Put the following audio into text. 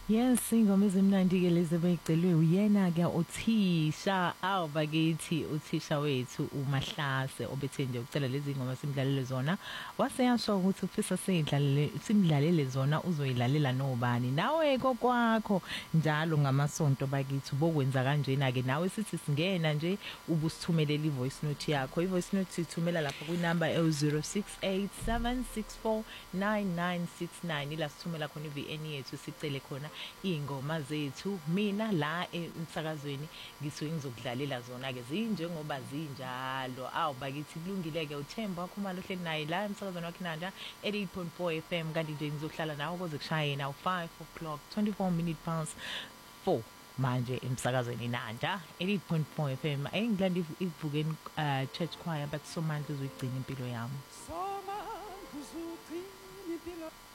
Yes, ingoma ezimnandi ke lezi beyicelwe uyena ke uthisha bakithi uthisha wethu uMahlase obethe nje ucela lezi ngoma simdlalele zona waseyasho ukuthi ufisa simdlalele zona uzoyilalela nobani nawe kokwakho njalo ngamasonto bakithi bokwenza kanjena ke nawe sithi singena nje ubusithumelela ivoice note yakho ivoice note sithumela lapha kwinamba 0687649969 ila sithumela khona iVN yethu sicele khona ingoma zethu mina la emsakazweni ngisuke ngizokudlalela zona ke zinjengoba zinjalo bakithi kulungile ke uThemba wakho mali ohleli naye la emsakazweni wakhe nanja 88.4 FM kanti nje ngizohlala nawe koze kushaye na 5 o'clock 24 minutes past 4 manje emsakazweni nanja 88.4 FM engilanda ivukeni church choir but somandla uzuyigcina impilo yami Somandla uzugcina impilo